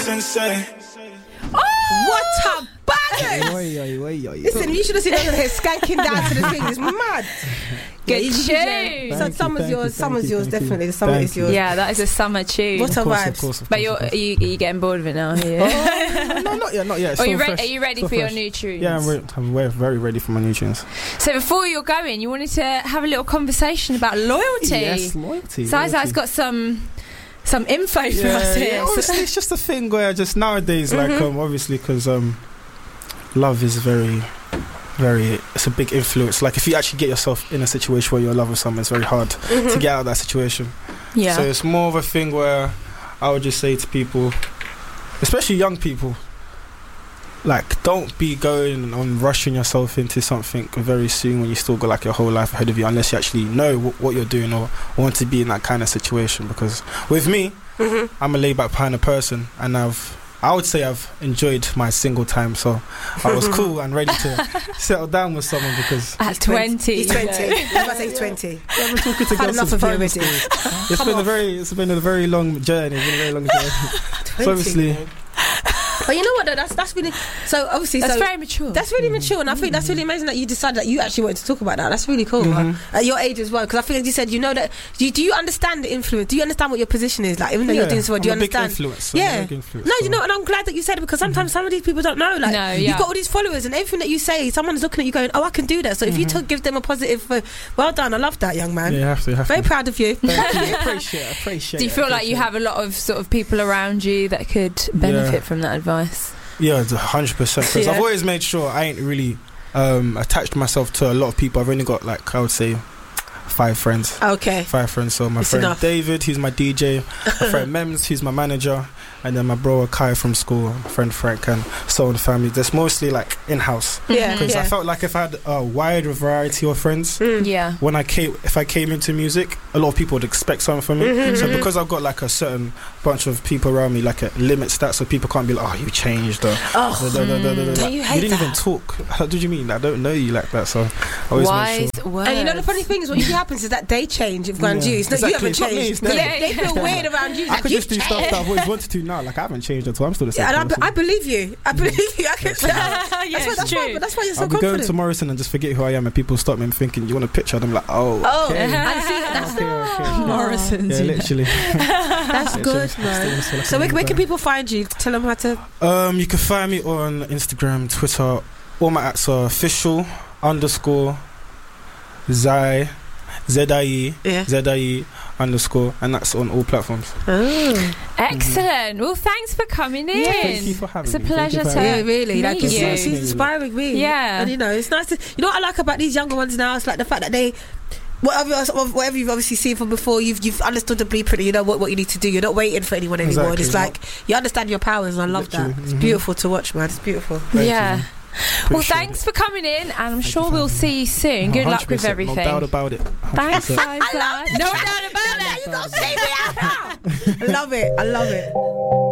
sensei. What a banger! Listen, you should have seen us here skanking down to the thing. It's mad. Good tune. So summer's yours, definitely. The summer is yours. Yeah, that is a summer tune. What a vibes. But are you getting bored of it now? Yeah. No, not yet. Are you ready for your new tunes? Yeah, I'm very ready for my new tunes. So before you're going, you wanted to have a little conversation about loyalty. Yes, loyalty. Zai's got some info for us here. Yeah, obviously, it's just a thing where just nowadays, obviously, because love is very, it's a big influence. Like, if you actually get yourself in a situation where you're in love with someone, it's very hard to get out of that situation. Yeah. So it's more of a thing where I would just say to people, especially young people, like, don't be going on rushing yourself into something very soon when you still got like your whole life ahead of you, unless you actually know what you're doing or want to be in that kind of situation. Because with me, I'm a laid back kind of person, and I would say I've enjoyed my single time, so I was cool and ready to settle down with someone. Because at 20, he's 20. I was about to say 20. Yeah, I've been talking to girls enough since of you primary already. school. It's been a very long journey. It's been a very long journey. 20, so obviously. But you know what, though, that's really, so obviously, that's very mature. That's really mature, and I think that's really amazing that you decided that you actually wanted to talk about that. That's really cool at your age as well, because I think, as you said, you know that. Do you understand the influence? Do you understand what your position is? Like, even though you're doing so well, do you understand? Big influence. Yeah. Big influence, no, you know, and I'm glad that you said it, because sometimes some of these people don't know. Like, you've got all these followers, and everything that you say, someone's looking at you going, "Oh, I can do that." So if you give them a positive, well done. I love that, young man. Yeah, you have to. Very proud of you. Thank you. Appreciate. Do you feel like you have a lot of sort of people around you that could benefit from that advice? Yeah, 100%. Because I've always made sure I ain't really attached myself to a lot of people. I've only got, like, I would say 5 friends. Okay. 5 friends. So my friend David, he's my DJ. My friend Mems, he's my manager. And then my bro Kai from school, my friend Frank, and so on, family. There's mostly like in-house. Yeah. Because I felt like if I had a wider variety of friends, when if I came into music, a lot of people would expect something from me. So because I've got like a certain bunch of people around me, like it limits that, so people can't be like, "Oh, you changed." You hate didn't even talk. How did you mean? I don't know you like that. So I always make sure. And you know the funny thing is, what usually happens is that they change around you. It's not you haven't changed. They feel weird around you. I could just do stuff that I've always wanted to now. Like, I haven't changed at all. I'm still the same. And I believe you. I can tell. That's why you're so confident. I'll be going to Morrison and just forget who I am, and people stop me and thinking, "You want a picture?" And I'm like, "Oh, okay." And see, that's Morrison's. Yeah, literally. That's good, man. So where can people find you? Tell them how to. You can find me on Instagram, Twitter. All my ats are official _ Zai ZIE _ and that's on all platforms. Excellent. Well, thanks for coming in. Thank you for having me. It's a pleasure to really meet you. It's inspiring me. Yeah. And it's nice to, what I like about these younger ones now, it's like the fact that they, whatever you've obviously seen from before, you've understood the blueprint. You know what you need to do. You're not waiting for anyone anymore. Exactly. It's like you understand your powers, and I love that. It's beautiful to watch, man. It's beautiful. Thank you. Well, thanks for coming in, and I'm sure we'll see you soon. Good luck with everything. No doubt about it. 100%. Thanks, I love it. No doubt about it. You got to say me out. I love it.